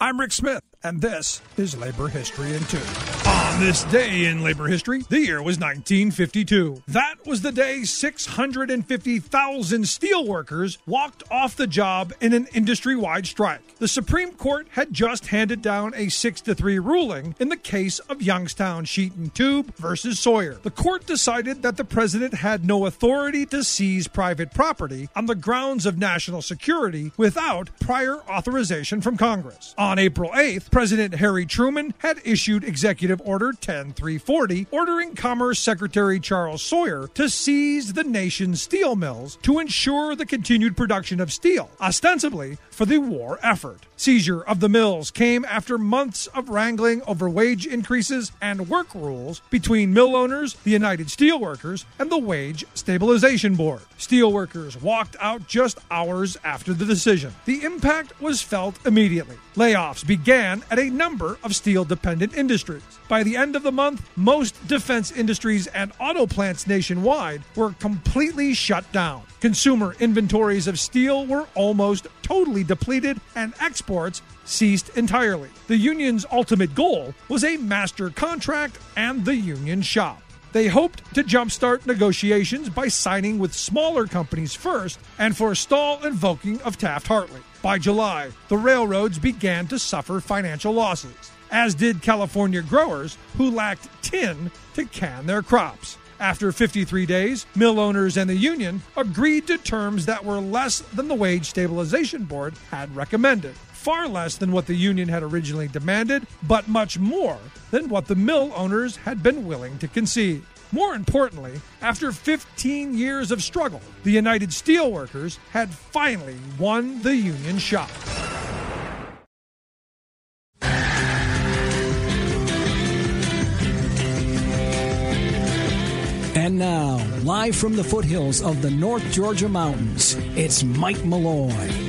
I'm Rick Smith, and this is Labor History in 2. On this day in labor history, the year was 1952. That was the day 650,000 steelworkers walked off the job in an industry-wide strike. The Supreme Court had just handed down a 6-3 ruling in the case of Youngstown Sheet and Tube versus Sawyer. The court decided that the president had no authority to seize private property on the grounds of national security without prior authorization from Congress. On April 8th, President Harry Truman had issued Executive Order 10340, ordering Commerce Secretary Charles Sawyer to seize the nation's steel mills to ensure the continued production of steel, ostensibly for the war effort. Seizure of the mills came after months of wrangling over wage increases and work rules between mill owners, the United Steelworkers, and the Wage Stabilization Board. Steelworkers walked out just hours after the decision. The impact was felt immediately. Layoffs began at a number of steel-dependent industries. By the end of the month, most defense industries and auto plants nationwide were completely shut down. Consumer inventories of steel were almost totally depleted, and exports ceased entirely. The union's ultimate goal was a master contract and the union shop. They hoped to jumpstart negotiations by signing with smaller companies first and forestall invoking of Taft-Hartley. By July, the railroads began to suffer financial losses, as did California growers who lacked tin to can their crops. After 53 days, mill owners and the union agreed to terms that were less than the Wage Stabilization Board had recommended. Far less than what the union had originally demanded, but much more than what the mill owners had been willing to concede. More importantly, after 15 years of struggle, the United Steelworkers had finally won the union shop. And now, live from the foothills of the North Georgia mountains, it's Mike Malloy.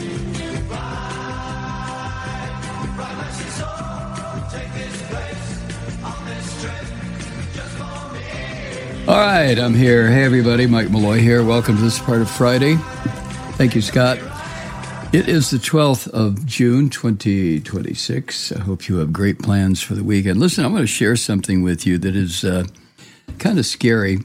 All right, I'm here. Hey, everybody, Mike Malloy here. Welcome to this part of Friday. Thank you, Scott. It is the 12th of June, 2026. I hope you have great plans for the weekend. Listen, I'm going to share something with you that is kind of scary.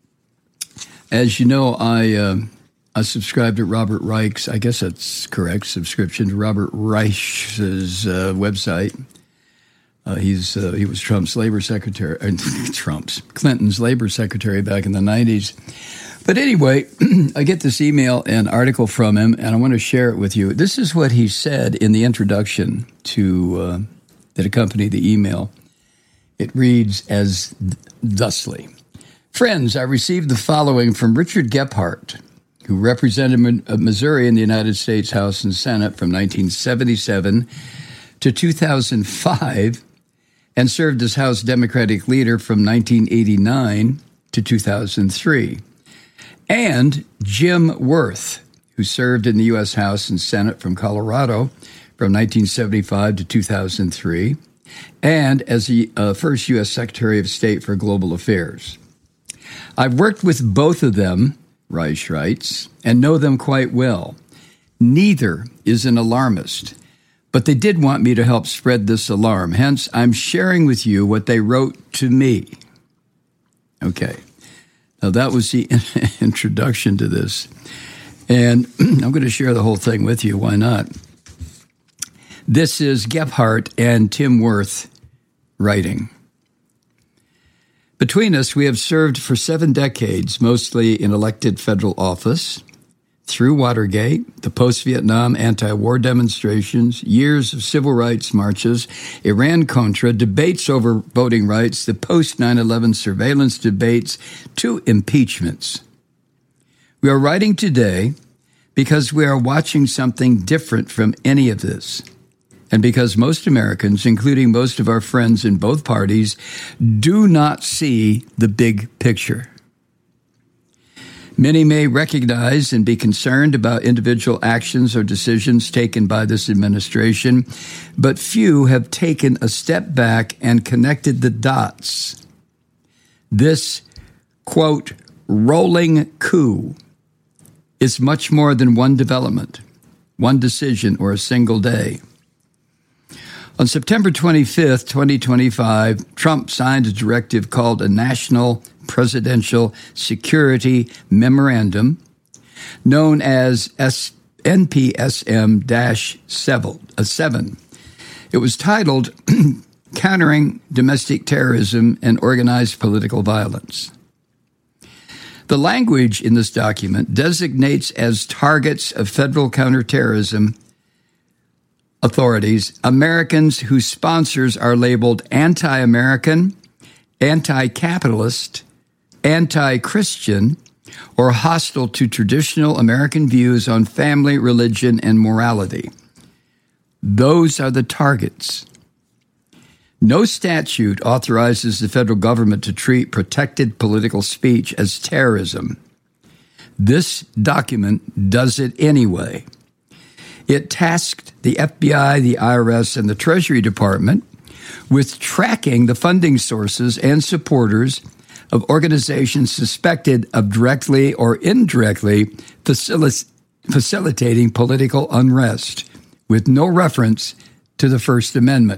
As you know, I subscribe to Robert Reich's, I guess that's correct, subscription to Robert Reich's website. He was Trump's labor secretary, Clinton's labor secretary back in the 90s. But anyway, I get this email and article from him, and I want to share it with you. This is what he said in the introduction to that accompanied the email. It reads as thusly. Friends, I received the following from Richard Gephardt, who represented Missouri in the United States House and Senate from 1977 to 2005 and served as House Democratic leader from 1989 to 2003. And Jim Worth, who served in the U.S. House and Senate from Colorado from 1975 to 2003, and as the first U.S. Secretary of State for Global Affairs. I've worked with both of them, Reich writes, and know them quite well. Neither is an alarmist, but they did want me to help spread this alarm. Hence, I'm sharing with you what they wrote to me. Okay. Now, that was the introduction to this. And I'm going to share the whole thing with you. Why not? This is Gephardt and Tim Worth writing. Between us, we have served for 7 decades, mostly in elected federal office, through Watergate, the post-Vietnam anti-war demonstrations, years of civil rights marches, Iran-Contra, debates over voting rights, the post-9/11 surveillance debates, to impeachments. We are writing today because we are watching something different from any of this, and because most Americans, including most of our friends in both parties, do not see the big picture. Many may recognize and be concerned about individual actions or decisions taken by this administration, but few have taken a step back and connected the dots. This, quote, rolling coup is much more than one development, one decision, or a single day. On September 25th, 2025, Trump signed a directive called a National Presidential Security Memorandum, known as NPSM-7. It was titled Countering Domestic Terrorism and Organized Political Violence. The language in this document designates as targets of federal counterterrorism authorities Americans whose sponsors are labeled anti-American, anti-capitalist, anti-Christian, or hostile to traditional American views on family, religion, and morality. Those are the targets. No statute authorizes the federal government to treat protected political speech as terrorism. This document does it anyway. It tasked the FBI, the IRS, and the Treasury Department with tracking the funding sources and supporters of organizations suspected of directly or indirectly facilitating political unrest, with no reference to the First Amendment.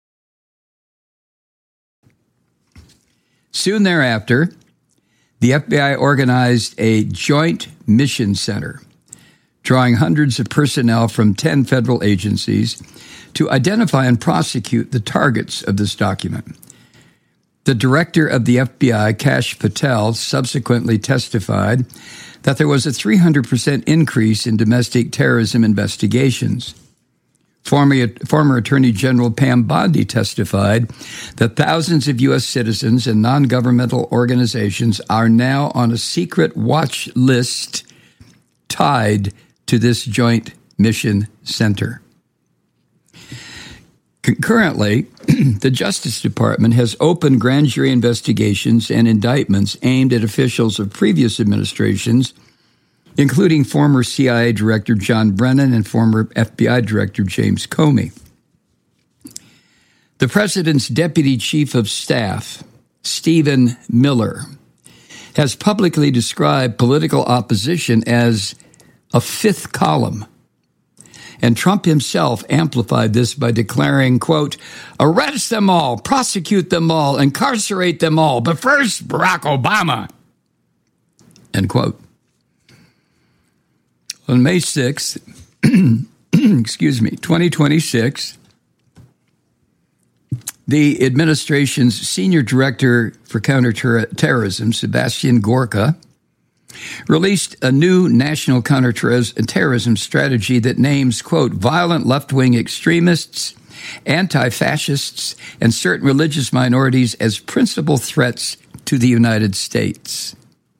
Soon thereafter, the FBI organized a joint mission center, drawing hundreds of personnel from 10 federal agencies to identify and prosecute the targets of this document. The director of the FBI, Kash Patel, subsequently testified that there was a 300% increase in domestic terrorism investigations. Former Attorney General Pam Bondi testified that thousands of U.S. citizens and non-governmental organizations are now on a secret watch list tied to this joint mission center. Concurrently, the Justice Department has opened grand jury investigations and indictments aimed at officials of previous administrations, including former CIA Director John Brennan and former FBI Director James Comey. The President's Deputy Chief of Staff, Stephen Miller, has publicly described political opposition as a fifth column. And Trump himself amplified this by declaring, quote, "Arrest them all, prosecute them all, incarcerate them all, but first Barack Obama," end quote. On May 6th, 2026, the administration's senior director for counterterrorism, Sebastian Gorka, released a new national counterterrorism strategy that names, quote, "violent left-wing extremists, anti-fascists, and certain religious minorities as principal threats to the United States."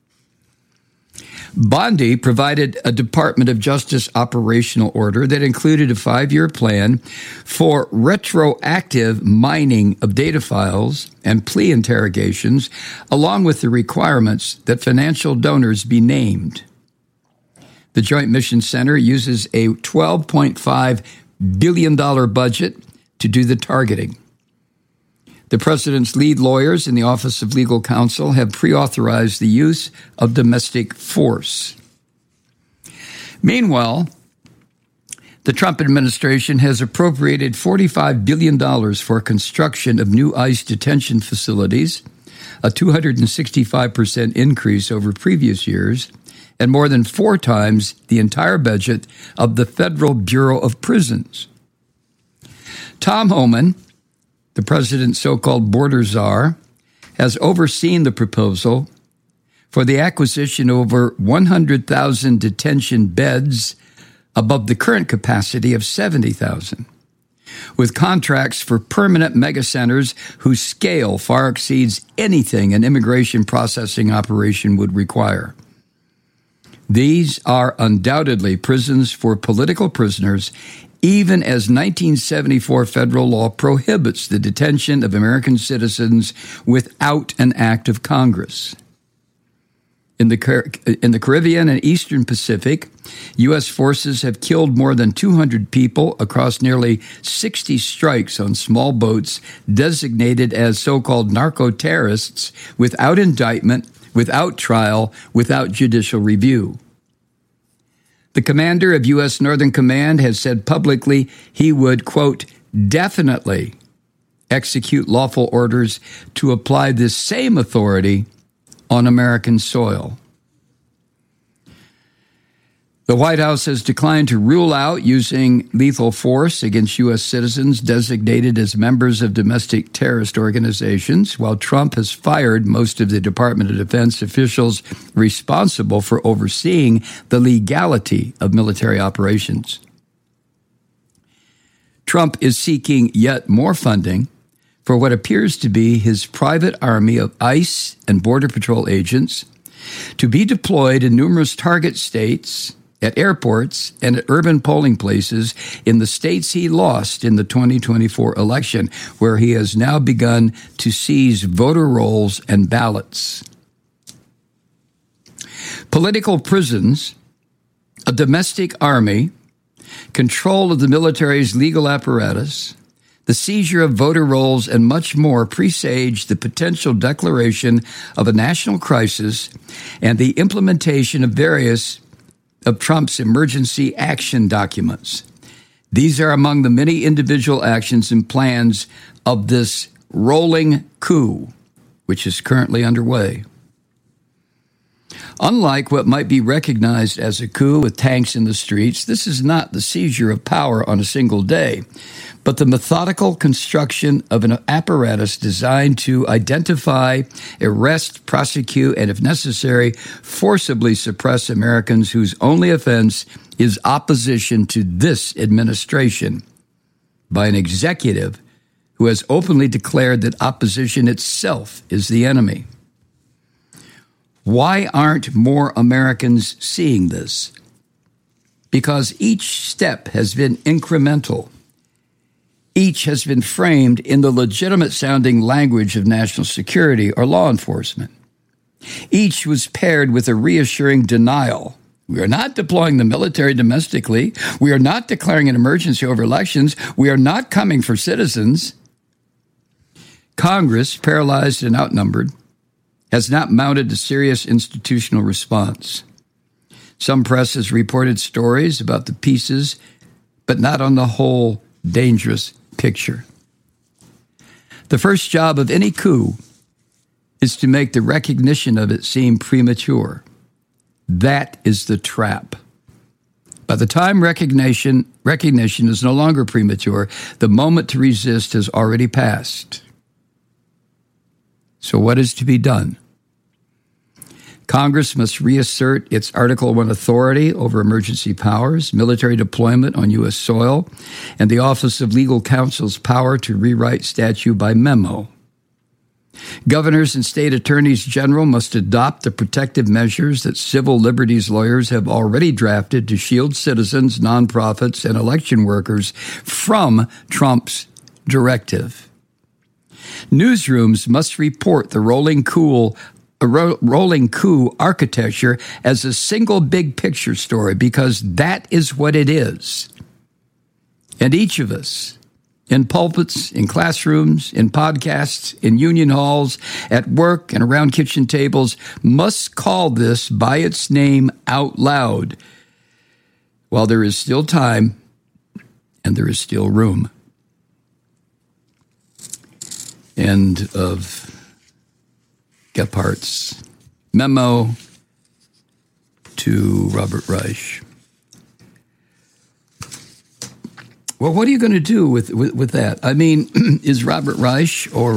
Bondi provided a Department of Justice operational order that included a 5-year plan for retroactive mining of data files and plea interrogations, along with the requirements that financial donors be named. The Joint Mission Center uses a $12.5 billion budget to do the targeting. The President's lead lawyers in the Office of Legal Counsel have pre-authorized the use of domestic force. Meanwhile, the Trump administration has appropriated $45 billion for construction of new ICE detention facilities, a 265% increase over previous years, and more than 4 times the entire budget of the Federal Bureau of Prisons. Tom Homan, the president's so-called border czar, has overseen the proposal for the acquisition of over 100,000 detention beds above the current capacity of 70,000, with contracts for permanent megacenters whose scale far exceeds anything an immigration processing operation would require. These are undoubtedly prisons for political prisoners, even as 1974 federal law prohibits the detention of American citizens without an act of Congress. In the Caribbean and Eastern Pacific, U.S. forces have killed more than 200 people across nearly 60 strikes on small boats designated as so-called narco-terrorists without indictment, without trial, without judicial review. The commander of U.S. Northern Command has said publicly he would, quote, definitely execute lawful orders to apply this same authority on American soil. The White House has declined to rule out using lethal force against U.S. citizens designated as members of domestic terrorist organizations, while Trump has fired most of the Department of Defense officials responsible for overseeing the legality of military operations. Trump is seeking yet more funding for what appears to be his private army of ICE and Border Patrol agents to be deployed in numerous target states, at airports, and at urban polling places in the states he lost in the 2024 election, where he has now begun to seize voter rolls and ballots. Political prisons, a domestic army, control of the military's legal apparatus, the seizure of voter rolls, and much more presage the potential declaration of a national crisis and the implementation of various of Trump's emergency action documents. These are among the many individual actions and plans of this rolling coup, which is currently underway. Unlike what might be recognized as a coup with tanks in the streets, this is not the seizure of power on a single day, but the methodical construction of an apparatus designed to identify, arrest, prosecute, and if necessary, forcibly suppress Americans whose only offense is opposition to this administration by an executive who has openly declared that opposition itself is the enemy. Why aren't more Americans seeing this? Because each step has been incremental. Each has been framed in the legitimate-sounding language of national security or law enforcement. Each was paired with a reassuring denial. We are not deploying the military domestically. We are not declaring an emergency over elections. We are not coming for citizens. Congress, paralyzed and outnumbered, has not mounted a serious institutional response. Some press has reported stories about the pieces, but not on the whole dangerous picture. The first job of any coup is to make the recognition of it seem premature. That is the trap. By the time recognition is no longer premature, the moment to resist has already passed. So what is to be done? Congress must reassert its Article I authority over emergency powers, military deployment on U.S. soil, and the Office of Legal Counsel's power to rewrite statute by memo. Governors and state attorneys general must adopt the protective measures that civil liberties lawyers have already drafted to shield citizens, nonprofits, and election workers from Trump's directive. Newsrooms must report the rolling coup architecture as a single big picture story, because that is what it is. And each of us, in pulpits, in classrooms, in podcasts, in union halls, at work, and around kitchen tables, must call this by its name out loud while there is still time and there is still room. End of Gephardt's memo to Robert Reich. Well, what are you going to do with that? I mean, is Robert Reich or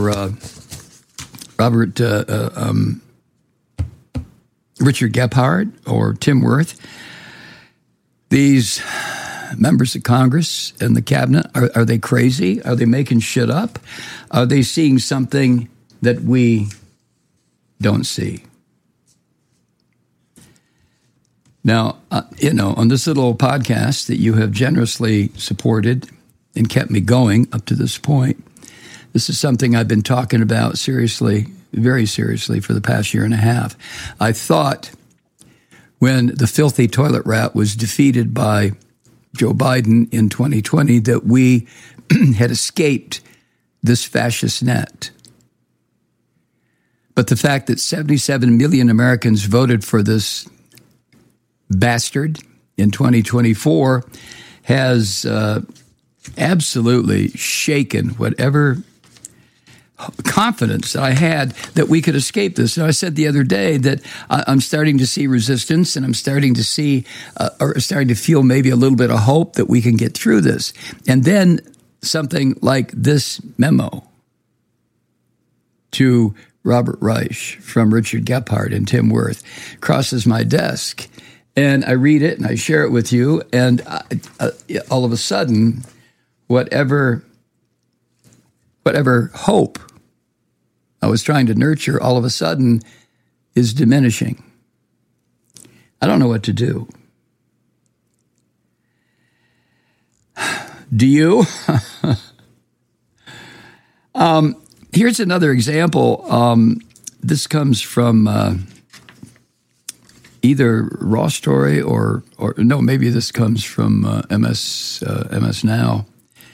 Richard Gephardt or Tim Wirth, these members of Congress and the cabinet, are they crazy? Are they making shit up? Are they seeing something that we don't see? Now, on this little podcast that you have generously supported and kept me going up to this point, this is something I've been talking about seriously, very seriously, for the past year and a half. I thought when the filthy toilet rat was defeated by Joe Biden in 2020 that we had escaped this fascist net. But the fact that 77 million Americans voted for this bastard in 2024 has absolutely shaken whatever confidence that I had that we could escape this. And I said the other day that I'm starting to see resistance, and I'm starting to see, or starting to feel maybe a little bit of hope that we can get through this. And then something like this memo to Robert Reich from Richard Gephardt and Tim Wirth crosses my desk. And I read it and I share it with you. And all of a sudden, whatever hope I was trying to nurture, all of a sudden is diminishing. I don't know what to do. Do you? Here's another example. This comes from either Raw Story or no, maybe this comes from MS Now.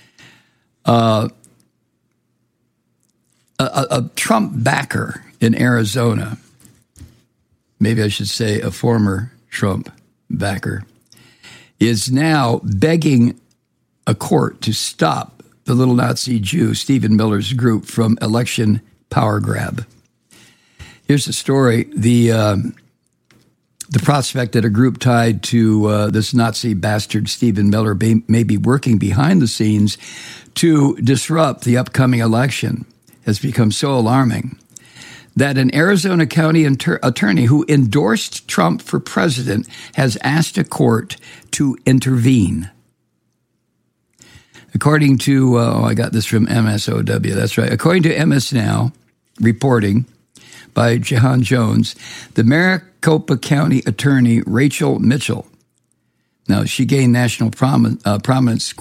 A Trump backer in Arizona, maybe I should say a former Trump backer, is now begging a court to stop the little Nazi Jew, Stephen Miller's group, from election power grab. Here's the story. The prospect that a group tied to this Nazi bastard Stephen Miller may be working behind the scenes to disrupt the upcoming election has become so alarming that an Arizona County attorney who endorsed Trump for president has asked a court to intervene. According to, I got this from MSOW, that's right. According to MS Now, reporting by Jehan Jones, the Maricopa County attorney, Rachel Mitchell, now she gained national prominence